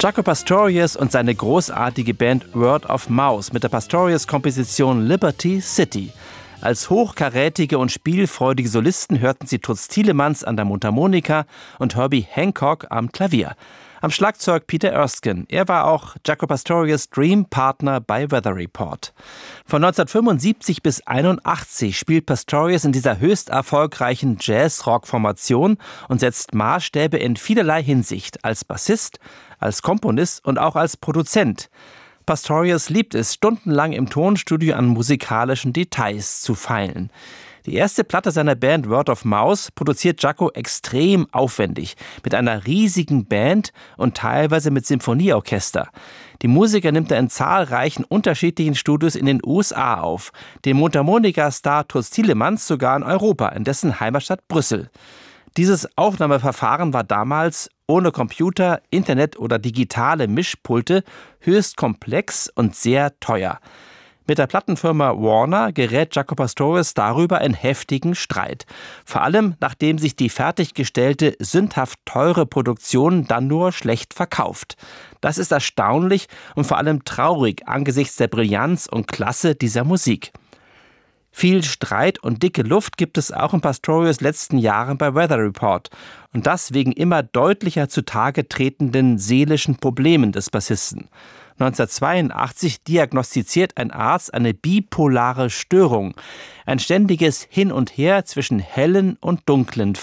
Jaco Pastorius und seine großartige Band Word of Mouse mit der Pastorius-Komposition Liberty City. Als hochkarätige und spielfreudige Solisten hörten sie Toots Thielemans an der Mundharmonika und Herbie Hancock am Klavier. Am Schlagzeug Peter Erskine. Er war auch Jaco Pastorius' Dream-Partner bei Weather Report. Von 1975 bis 1981 spielt Pastorius in dieser höchst erfolgreichen Jazz-Rock-Formation und setzt Maßstäbe in vielerlei Hinsicht, als Bassist, als Komponist und auch als Produzent. Pastorius liebt es, stundenlang im Tonstudio an musikalischen Details zu feilen. Die erste Platte seiner Band Word of Mouse produziert Jaco extrem aufwendig, mit einer riesigen Band und teilweise mit Symphonieorchester. Die Musiker nimmt er in zahlreichen unterschiedlichen Studios in den USA auf, den Mundharmonika-Star Toots Thielemans sogar in Europa, in dessen Heimatstadt Brüssel. Dieses Aufnahmeverfahren war damals ohne Computer, Internet oder digitale Mischpulte höchst komplex und sehr teuer. Mit der Plattenfirma Warner gerät Jaco Pastorius darüber in heftigen Streit. Vor allem, nachdem sich die fertiggestellte, sündhaft teure Produktion dann nur schlecht verkauft. Das ist erstaunlich und vor allem traurig angesichts der Brillanz und Klasse dieser Musik. Viel Streit und dicke Luft gibt es auch in Pastorius' letzten Jahren bei Weather Report. Und das wegen immer deutlicher zutage tretenden seelischen Problemen des Bassisten. 1982 diagnostiziert ein Arzt eine bipolare Störung. Ein ständiges Hin und Her zwischen hellen und dunklen